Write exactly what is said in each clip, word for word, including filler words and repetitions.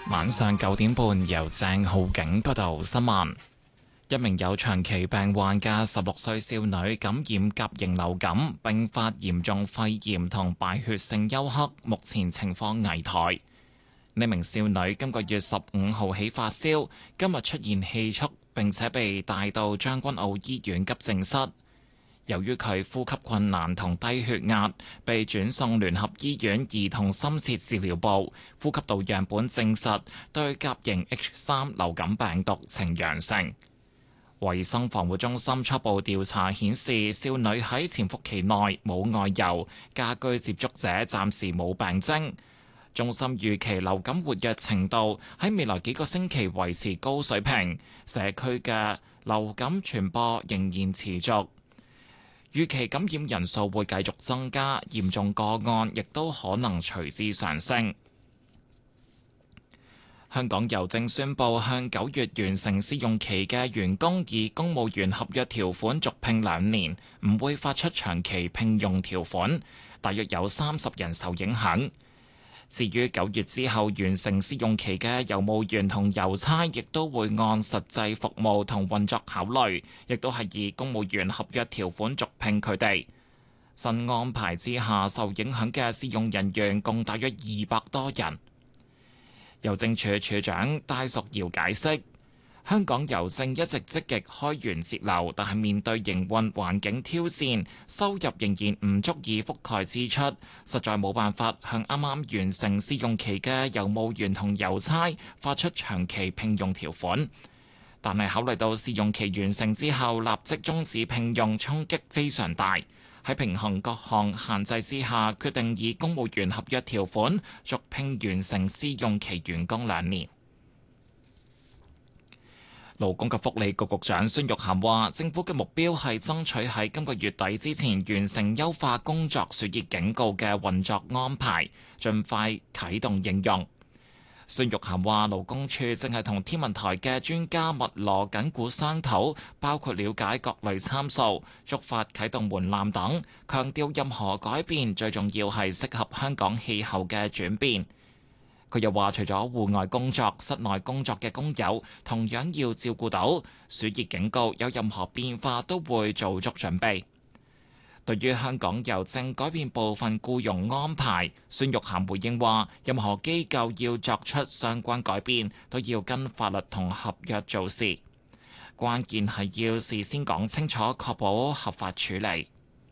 晚上九點半，由鄭浩景報道新聞。一名有長期病患嘅十六歲少女感染甲型流感，並發嚴重肺炎同敗血性休克，目前情況危殆。呢名少女今個月十五號起發燒，今日出現氣促，並且被帶到將軍澳醫院急症室。由於佢呼吸困難同低血壓，被轉送聯合醫院兒童深切治療部。呼吸道樣本證實對甲型 H 三 流感病毒呈陽性。衛生防護中心初步調查顯示，少女喺潛伏期內冇外遊，家居接觸者暫時冇病徵。中心預期流感活躍程度喺未來幾個星期維持高水平，社區嘅流感傳播仍然持續。預期感染人數會繼續增加，嚴重個案亦都可能隨之上升。香港郵政宣布向九月完成試用期嘅員工以公務員合約條款續聘兩年，唔會發出長期聘用條款，大約有三十人受影響。至於九月之後完成試用期嘅郵務員同郵差，亦都會按實際服務同運作考慮，亦都係以公務員合約條款續聘佢哋。新安排之下，受影響嘅試用人員共大約二百多人。郵政署署長戴淑瑤解釋，香港郵政一直積極開源節流，但係面對營運環境挑戰，收入仍然唔足以覆蓋支出，實在冇辦法向啱啱完成試用期嘅郵務員同郵差發出長期聘用條款。但係考慮到試用期完成之後立即終止聘用，衝擊非常大。喺平衡各項限制之下，決定以公務員合約條款續聘完成試用期員工兩年。勞工及福利局局長孫玉菡話，政府嘅目標係爭取喺今個月底之前完成優化工作暑熱警告嘅運作安排，盡快啟動應用。孫玉菡話，勞工處正係同天文台嘅專家密鑼緊鼓商討，包括了解各類參數、觸發啟動門檻等，強調任何改變最重要係適合香港氣候嘅轉變。佢又話，除咗戶外工作，室內工作嘅工友同樣要照顧到暑熱警告，有任何變化都會做足準備。對於香港郵政改變部分僱傭安排，孫玉菡回應話，任何機構要作出相關改變，都要跟法律同合約做事，關鍵係要事先講清楚，確保合法處理。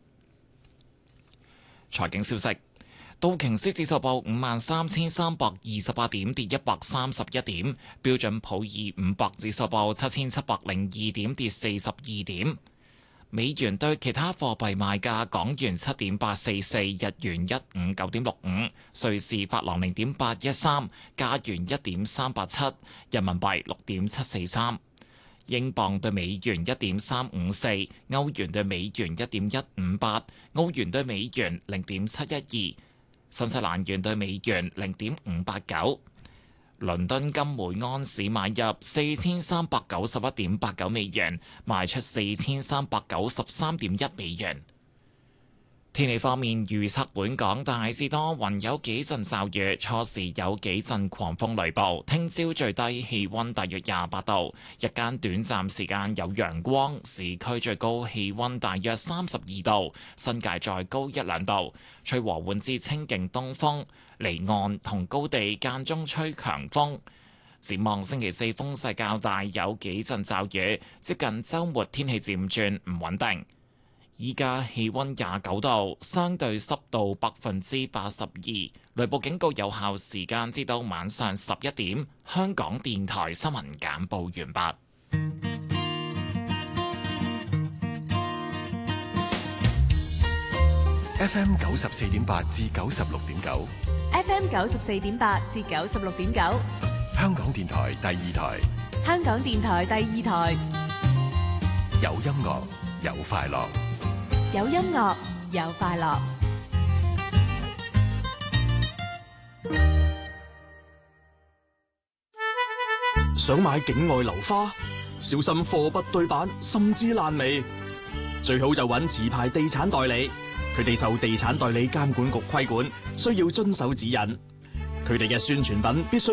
財經消息。道瓊斯指數報五萬三千三百二十八點，跌一百三十一點。標準普爾五百指數報七千七百零二點，跌四十二點。美元對其他貨幣賣價：港元七點八四四，日元一五九點六五，瑞士法郎零點八一三，加元一點三八七，人民幣六點七四三，英鎊對美元一點三五四，歐元對美元一點一五八，澳元對美元零點七一二。新西蘭元對美元零點五八九，倫敦金每安士買入四千三百九十一點八九美元，賣出四千三百九十三點一美元。天氣方面預測，本港大致多雲，有幾陣驟雨，初時有幾陣狂風雷暴。聽朝最低氣溫大約廿八度，日間短暫時間有陽光，市區最高氣溫大約三十二度，新界再高一兩度。吹和緩至清勁東風，離岸同高地間中吹強風。展望星期四風勢較大，有幾陣驟雨，接近週末天氣漸轉唔穩定。依家氣溫廿九度，相對濕度百分之八十二，雷暴警告有效時間至到晚上十一點。香港電台新聞簡報完畢。 F M 九十四點八至九十六點九 ，F M 九十四點八至九十六點九， 香港電台第二台， 香港電台第二台， 有音樂有快樂。 有音樂，有快樂。 想買境外樓花，小心貨不對版，甚至爛尾。最好就揾持牌地產代理，佢哋受地產代理監管局規管，需要遵守指引。佢哋嘅宣傳品必須